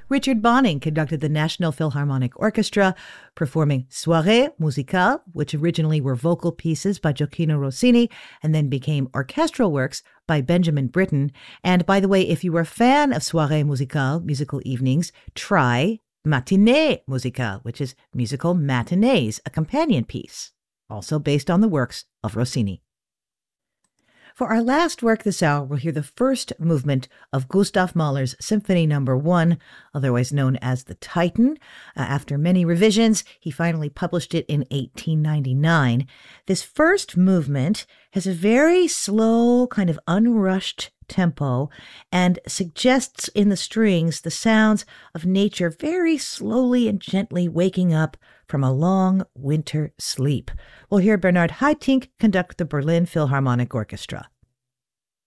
Richard Bonning conducted the National Philharmonic Orchestra, performing Soirée Musicale, which originally were vocal pieces by Gioacchino Rossini and then became orchestral works by Benjamin Britten. And by the way, if you were a fan of Soirée Musicale, musical evenings, try Matinée Musicale, which is musical matinees, a companion piece, also based on the works of Rossini. For our last work this hour, we'll hear the first movement of Gustav Mahler's Symphony No. 1, otherwise known as the Titan. After many revisions, he finally published it in 1899. This first movement has a very slow, kind of unrushed tempo and suggests in the strings the sounds of nature very slowly and gently waking up from a long winter sleep. We'll hear Bernhard Haitink conduct the Berlin Philharmonic Orchestra.